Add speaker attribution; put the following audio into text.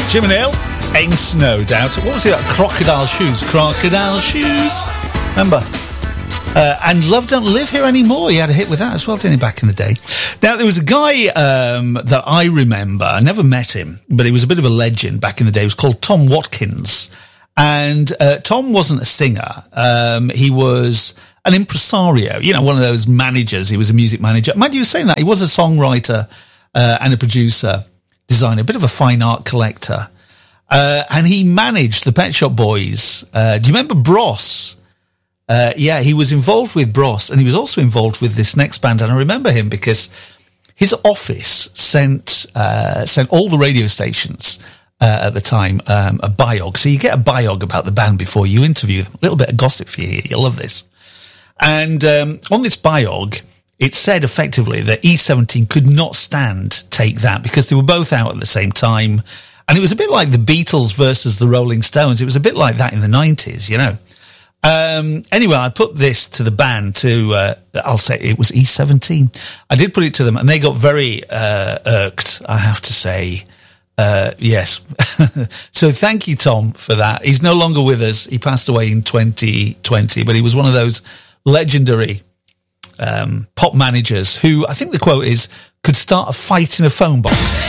Speaker 1: Jim and Hill, Ain't No Doubt. What was it? Crocodile Shoes. Crocodile Shoes. Remember? And Love Don't Live Here Anymore. He had a hit with that as well, didn't he, back in the day? Now, there was a guy that I remember. I never met him, but he was a bit of a legend back in the day. He was called Tom Watkins. And Tom wasn't a singer. He was an impresario, you know, one of those managers. He was a music manager. Mind you, saying that, he was a songwriter and a producer, designer, a bit of a fine art collector. And he managed the Pet Shop Boys. Do you remember Bros? Yeah, he was involved with Bros, and he was also involved with this next band. And I remember him because his office sent all the radio stations at the time a biog. So you get a biog about the band before you interview them. A little bit of gossip for you here. You'll love this. And on this biog, it said effectively that E17 could not stand Take That because they were both out at the same time. And it was a bit like the Beatles versus the Rolling Stones. It was a bit like that in the 90s, you know. Anyway, I put this to the band to, I'll say it was E17. I did put it to them and they got very, irked, I have to say. Yes. So thank you, Tom, for that. He's no longer with us. He passed away in 2020, but he was one of those legendary, pop managers who, I think the quote is, could start a fight in a phone box.